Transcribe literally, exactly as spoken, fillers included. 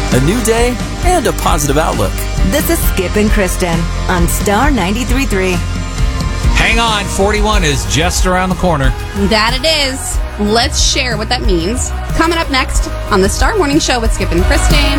a new day, and a positive outlook. This is Skip and Kristen on Star ninety-three point three. Hang on, forty-one is just around the corner. That it is. Let's share what that means. Coming up next on the Star Morning Show with Skip and Kristen.